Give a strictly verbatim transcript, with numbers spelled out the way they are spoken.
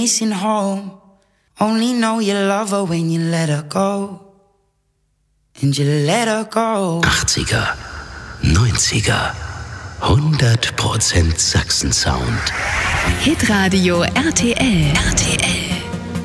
missing home. Only know you love her when you let her go. And you let her go. achtziger, neunziger, hundert Prozent Sachsen-Sound. Hitradio R T L. R T L.